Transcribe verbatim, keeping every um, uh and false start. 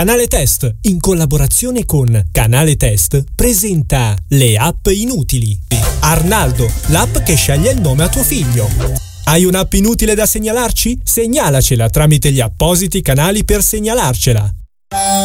Canale Test, in collaborazione con Canale Test, presenta le app inutili. Arnaldo, l'app che sceglie il nome a tuo figlio. Hai un'app inutile da segnalarci? Segnalacela tramite gli appositi canali per segnalarcela.